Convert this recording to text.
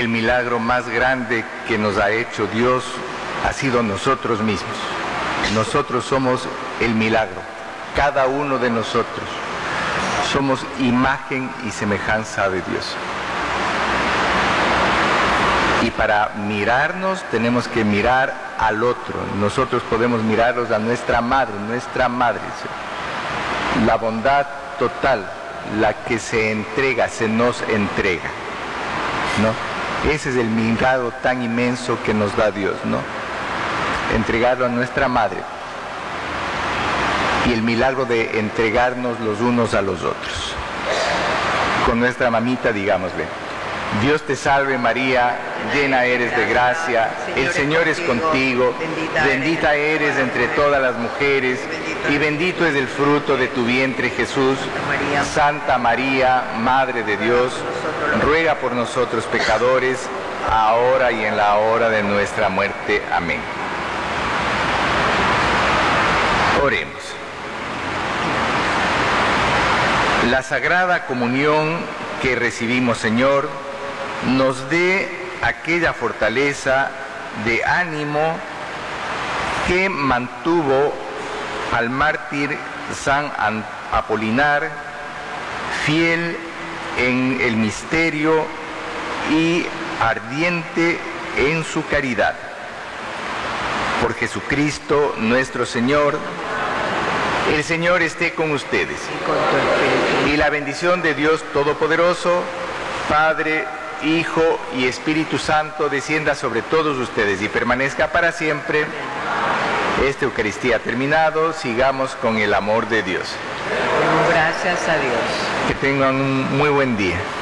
el milagro más grande que nos ha hecho Dios ha sido nosotros mismos. Nosotros somos el milagro, cada uno de nosotros. Somos imagen y semejanza de Dios. Y para mirarnos tenemos que mirar al otro. Nosotros podemos mirarlos a nuestra madre, la bondad total, la que se entrega, se nos entrega, ¿no? Ese es el milagro tan inmenso que nos da Dios, ¿no? Entregarlo a nuestra madre. Y el milagro de entregarnos los unos a los otros. Con nuestra mamita, digámosle: Dios te salve María, llena eres de gracia, el Señor es contigo, bendita eres entre todas las mujeres, y bendito es el fruto de tu vientre Jesús. Santa María, Madre de Dios, ruega por nosotros pecadores, ahora y en la hora de nuestra muerte. Amén. Oremos. La Sagrada Comunión que recibimos, Señor, nos dé aquella fortaleza de ánimo que mantuvo al mártir San Apolinar fiel en el misterio y ardiente en su caridad. Por Jesucristo nuestro Señor. El Señor esté con ustedes. Y la bendición de Dios Todopoderoso, Padre, Hijo y Espíritu Santo, descienda sobre todos ustedes y permanezca para siempre. Esta Eucaristía ha terminado. Sigamos con el amor de Dios. Gracias a Dios. Que tengan un muy buen día.